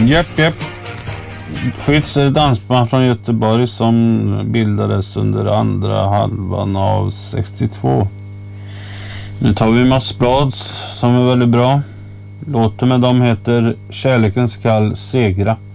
Japp. Skytts är ett dansband från Göteborg som bildades under andra halvan av 62. Nu tar vi Mats Blads som är väldigt bra. Låten med dem heter Kärleken skall segra.